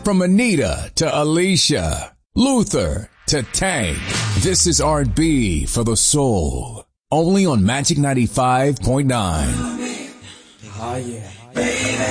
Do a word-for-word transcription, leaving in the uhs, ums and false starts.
From Anita to Alicia, Luther to Tank, this is R and B for the soul. Only on Magic ninety-five point nine. Oh, yeah.